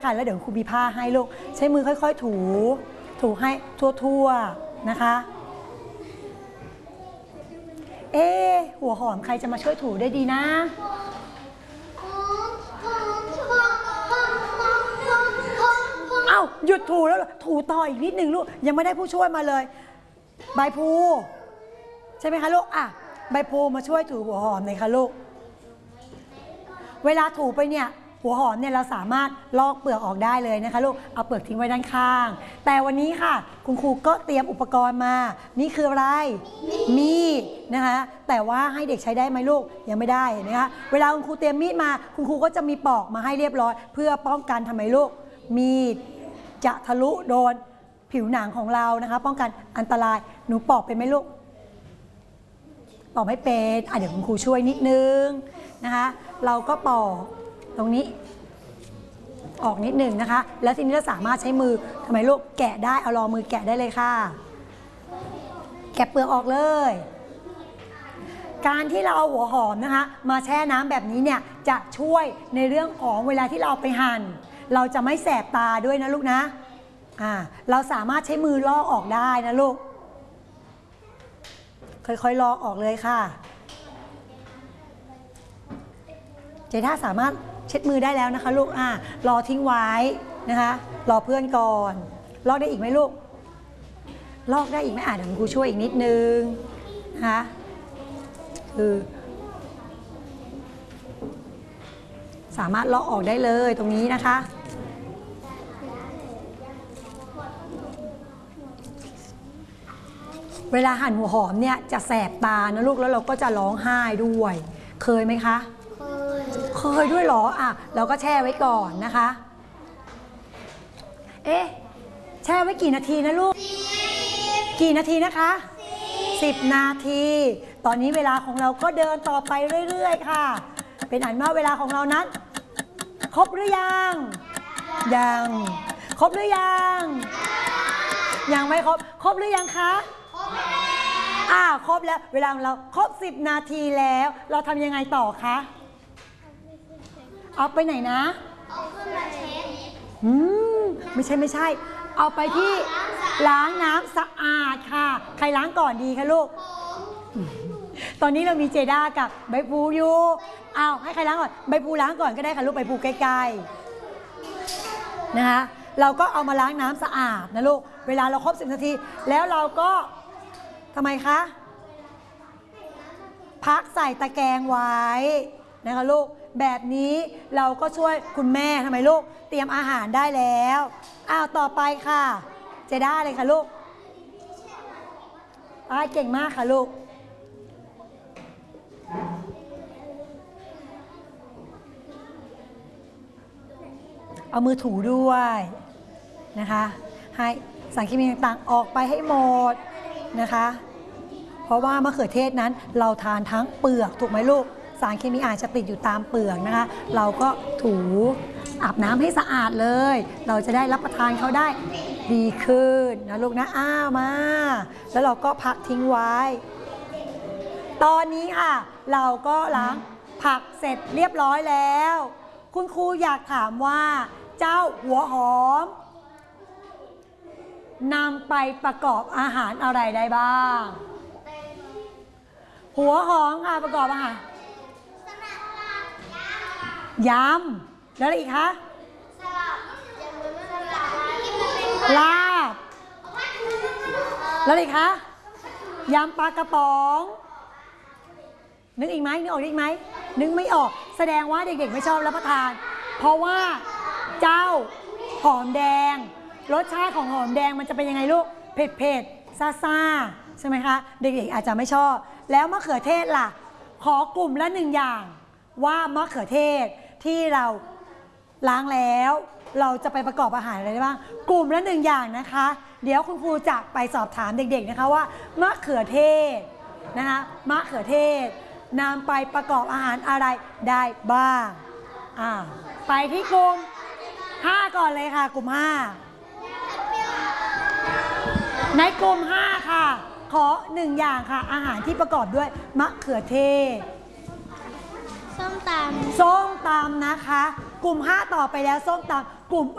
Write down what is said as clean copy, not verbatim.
ค่ะแล้วเดี๋ยวครูมีผ้าให้ลูกใช้มือค่อยๆถูให้ทั่วๆนะคะหัวหอมใครจะมาช่วยถูได้ดีนะเอ้าหยุดถูแล้วถูต่ออีกนิดนึงลูกยังไม่ได้ผู้ช่วยมาเลยใบพลูใช่ไหมคะลูกใบพลูมาช่วยถูหัวหอมหน่อยค่ะลูกเวลาถูไปเนี่ยหัวหอมเนี่ยเราสามารถลอกเปลือกออกได้เลยนะคะลูกเอาเปลือกทิ้งไว้ด้านข้างแต่วันนี้ค่ะคุณครูก็เตรียมอุปกรณ์มานี่คืออะไรมีดนะคะแต่ว่าให้เด็กใช้ได้ไหมลูกยังไม่ได้เห็นไหมคะเวลาคุณครูเตรียมมีดมาคุณครูก็จะมีปอกมาให้เรียบร้อยเพื่อป้องกันทำไมลูกมีดจะทะลุโดนผิวหนังของเรานะคะป้องกันอันตรายหนูปอกเป็นไหมลูกปอกไม่เป็นเดี๋ยวคุณครูช่วยนิดนึงนะคะเราก็ปอกตรงนี้ออกนิดหนึ่งนะคะแล้วทีนี้เราสามารถใช้มือทำไมลูกแกะได้เอาลองมือแกะได้เลยค่ะแกะเปลือกออกเลยการที่เราเอาหัวหอมนะคะมาแช่น้ำแบบนี้เนี่ยจะช่วยในเรื่องของเวลาที่เราไปหั่นเราจะไม่แสบตาด้วยนะลูกนะเราสามารถใช้มือลอกออกได้นะลูกค่อยๆลอกออกเลยค่ะเจท่าสามารถเช็ดมือได้แล้วนะคะลูกรอทิ้งไว้นะคะรอเพื่อนก่อนลอกได้อีกไหมลูกลอกได้อีกไหมเดี๋ยวครูช่วยอีกนิดนึงนะคะคือสามารถลอกออกได้เลยตรงนี้นะคะเวลาหั่นหัวหอมเนี่ยจะแสบตานะลูกแล้วเราก็จะร้องไห้ด้วยเคยไหมคะเคยด้วยเหรอเราก็แช่ไว้ก่อนนะคะแช่ไว้กี่นาทีนะลูกกี่นาทีนะคะ10 นาทีตอนนี้เวลาของเราก็เดินต่อไปเรื่อยๆค่ะเป็นอันว่าเวลาของเรานั้นครบหรือยังยังครบหรือยังยังไม่ครบหรือยังคะครบแล้วเวลาของเราครบ10 นาทีแล้วเราทำยังไงต่อคะเอาไปไหนนะเอาขึ้นมาเช็ดไม่ใช่เอาไปที่ล้างน้ำสะอาดค่ะใครล้างก่อนดีคะลูกตอนนี้เรามีเจด้ากับใบพลูอยู่ให้ใครล้างก่อนใบพลูล้างก่อนก็ได้ค่ะลูกใบพลูใกล้ๆนะคะเราก็เอามาล้างน้ำสะอาดนะลูกเวลาเราครบ10 นาทีแล้วเราก็ทำไมคะพักใส่ตะแกรงไว้นะคะลูกแบบนี้เราก็ช่วยคุณแม่ทำไมลูกเตรียมอาหารได้แล้วต่อไปค่ะเจด้าเลยค่ะลูกเก่งมากค่ะลูกเอามือถูด้วยนะคะให้สารเคมีต่างๆออกไปให้หมดนะคะเพราะว่ามะเขือเทศนั้นเราทานทั้งเปลือกถูกไหมลูกสารเคมีอาจจะติดอยู่ตามเปลือกนะคะเราก็ถูอาบน้ำให้สะอาดเลยเราจะได้รับประทานเขาได้ดีขึ้นนะลูกนะมาแล้วเราก็พักทิ้งไว้ตอนนี้ค่ะเราก็ล้างผักเสร็จเรียบร้อยแล้วคุณครูอยากถามว่าเจ้าหัวหอมนำไปประกอบอาหารอะไรได้บ้างหัวหอมค่ะประกอบอาหารยำแล้วอะไรอีกคะลาบแล้วอะไรอีกคะยำปลากระป๋องนึกอีกไหมนึกออกอีกไหมนึกไม่ออกแสดงว่าเด็กๆไม่ชอบรับประทานเพราะว่าเจ้าหอมแดงรสชาติของหอมแดงมันจะเป็นยังไงลูกเผ็ดซ่าใช่ไหมคะเด็กๆอาจจะไม่ชอบแล้วมะเขือเทศล่ะขอกลุ่มละ1 อย่างว่ามะเขือเทศที่เราล้างแล้วเราจะไปประกอบอาหารอะไรได้บ้างกลุ่มละ1 อย่างนะคะเดี๋ยวคุณครูจะไปสอบถามเด็กๆนะคะว่ามะเขือเทศนะคะมะเขือเทศนำไปประกอบอาหารอะไรได้บ้างไปที่กลุ่ม5ก่อนเลยค่ะกลุ่ม5ในกลุ่ม5ค่ะขอ1 อย่างค่ะอาหารที่ประกอบด้วยมะเขือเทศส้มตำนะคะกลุ่ม5ต่อไปแล้วส้มตำกลุ่ม